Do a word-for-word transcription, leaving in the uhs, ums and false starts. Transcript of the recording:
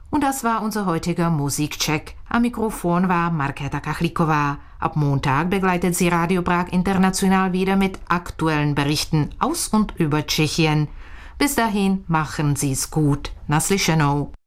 Und das war unser heutiger Musikcheck. Am Mikrofon war Markéta Kachlíková. Ab Montag begleitet sie Radio Prag International wieder mit aktuellen Berichten aus und über Tschechien. Bis dahin machen Sie's gut. Naslyšenou.